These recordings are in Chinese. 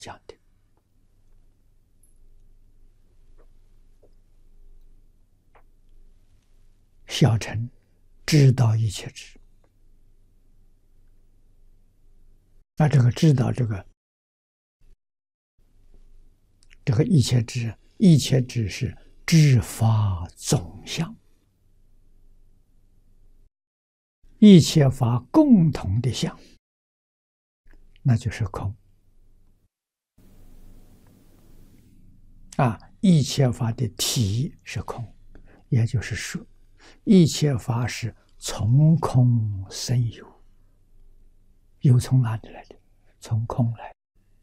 讲的。小乘知道一切智，那这个知道这个一切智，一切智是知法总相，一切法共同的相，那就是空。一切法的体是空，也就是说，一切法是从空生有，有从哪里来的？从空来。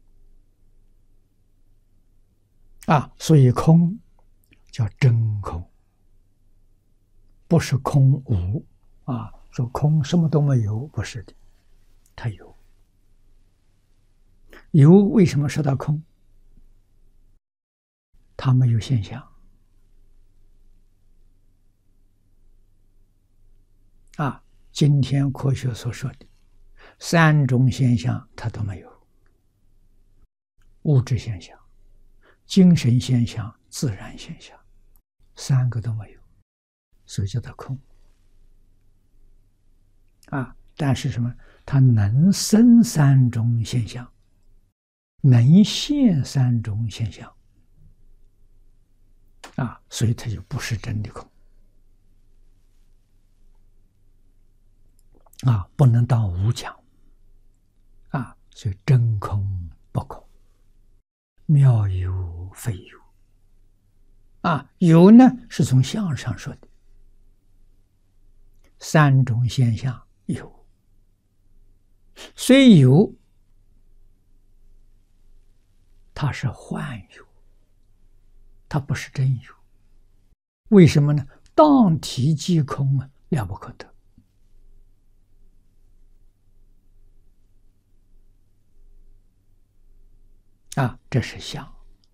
所以空叫真空，不是空无。说空什么都没有，不是的，它有。有为什么说它空？它没有现象。今天科学所说的3种现象它都没有：物质现象、精神现象、自然现象，3个都没有，所以叫它空。但是什么？它能生3种现象，能现3种现象，所以它就不是真的空。不能当无讲。所以真空不空，妙有非有。有呢是从相上说的，3种现象有，虽有，它是幻有，它不是真有。为什么呢？当体即空了不可得。这是相，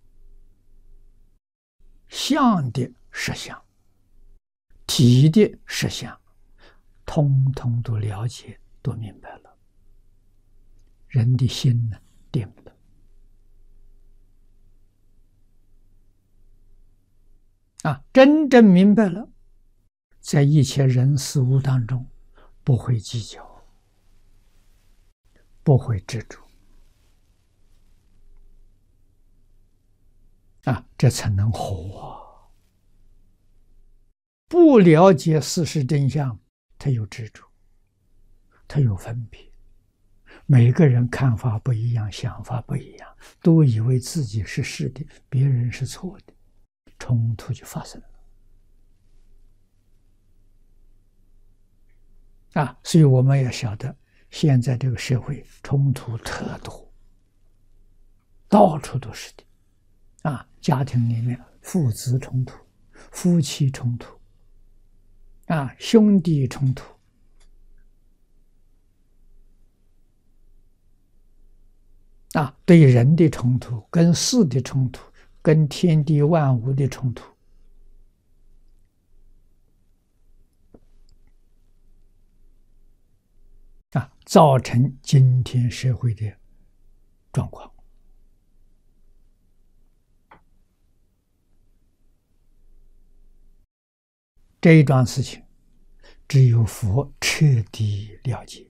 相的实相，体的实相，通通都了解，都明白了。人的心呢，定了。真正明白了，在一切人事物当中，不会计较，不会执着。这才能活。不了解事实真相，他有执着，他有分别。每个人看法不一样，想法不一样，都以为自己是是的，别人是错的，冲突就发生了。所以我们要晓得，现在这个社会冲突特多，到处都是的。家庭里面父子冲突、夫妻冲突、兄弟冲突，对人的冲突、跟事的冲突、跟天地万物的冲突，造成今天社会的状况。这一桩事情，只有佛彻底了解。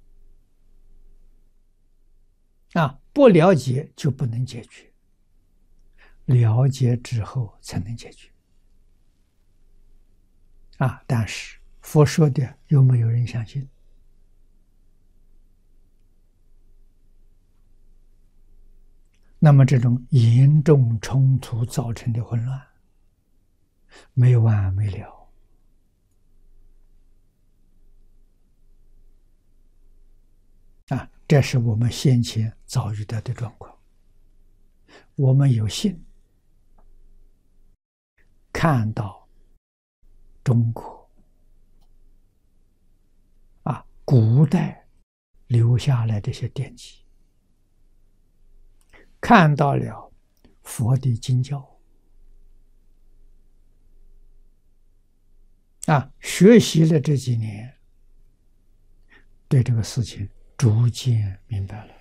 不了解就不能解决，了解之后才能解决。但是佛说的有没有人相信？那么这种严重冲突造成的混乱，没完没了。这是我们先前遭遇到的状况。我们有幸看到中国古代留下来这些典籍，看到了佛的经教，学习了这几年，对这个事情逐渐明白了。